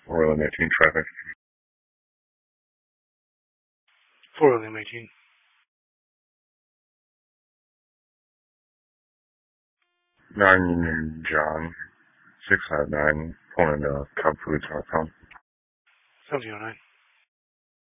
Orland 18 traffic. 4 William 18. 9 Union John, 659, pulling into cubfoods.com. 1709.